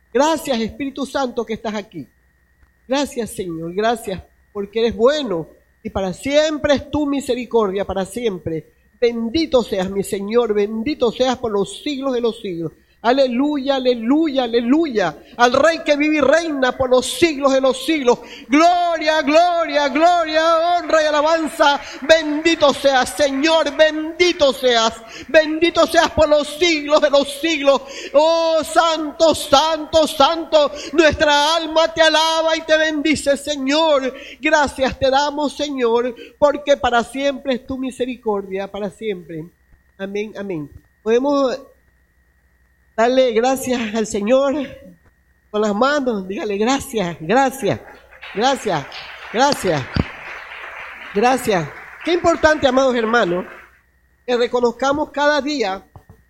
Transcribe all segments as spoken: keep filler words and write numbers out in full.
Gracias, Espíritu Santo, que estás aquí. Gracias, Señor, gracias, porque eres bueno y para siempre es tu misericordia, para siempre. Bendito seas, mi Señor, bendito seas por los siglos de los siglos. Aleluya, aleluya, aleluya. Al Rey que vive y reina por los siglos de los siglos. Gloria, gloria, gloria, honra y alabanza. Bendito seas, Señor, bendito seas. Bendito seas por los siglos de los siglos. Oh, santo, santo, santo. Nuestra alma te alaba y te bendice, Señor. Gracias te damos, Señor, porque para siempre es tu misericordia, para siempre. Amén, amén. Podemos darle gracias al Señor con las manos. Dígale gracias, gracias, gracias, gracias, gracias. Qué importante, amados hermanos, que reconozcamos cada día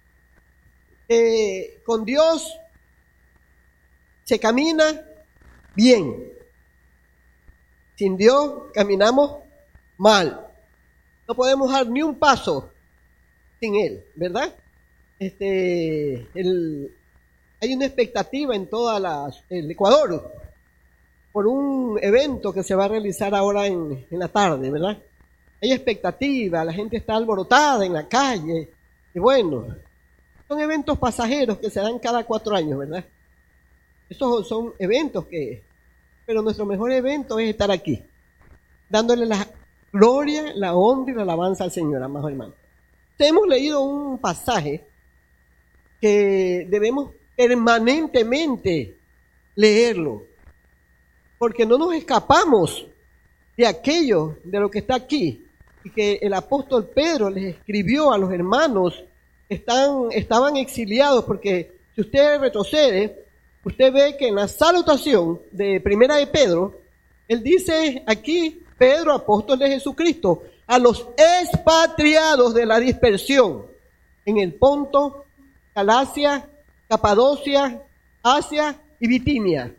que con Dios se camina bien. Sin Dios caminamos mal. No podemos dar ni un paso sin Él, ¿verdad? Este, el, hay una expectativa en toda la, el Ecuador por un evento que se va a realizar ahora en, en la tarde, ¿verdad? Hay expectativa, la gente está alborotada en la calle, y bueno, son eventos pasajeros que se dan cada cuatro años, ¿verdad? Esos son eventos que, pero nuestro mejor evento es estar aquí, dándole la gloria, la honra y la alabanza al Señor, amados hermanos. Hemos leído un pasaje que debemos permanentemente leerlo, porque no nos escapamos de aquello, de lo que está aquí, y que el apóstol Pedro les escribió a los hermanos que están, estaban exiliados, porque si usted retrocede, usted ve que en la salutación de Primera de Pedro, él dice aquí, Pedro, apóstol de Jesucristo, a los expatriados de la dispersión en el Ponto, Galacia, Capadocia, Asia y Bitinia.